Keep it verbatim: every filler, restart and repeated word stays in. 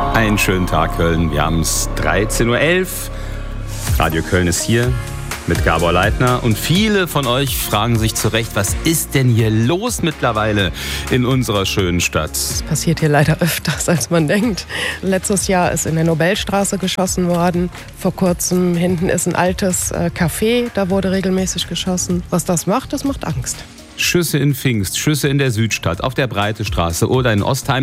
Einen schönen Tag, Köln. Wir haben es dreizehn Uhr elf. Radio Köln ist hier mit Gabor Leitner. Und viele von euch fragen sich zu Recht, was ist denn hier los mittlerweile in unserer schönen Stadt? Das passiert hier leider öfters, als man denkt. Letztes Jahr ist in der Nobelstraße geschossen worden. Vor kurzem hinten ist ein altes äh, Café, da wurde regelmäßig geschossen. Was das macht, das macht Angst. Schüsse in Pfingst, Schüsse in der Südstadt, auf der Breite Straße oder in Ostheim.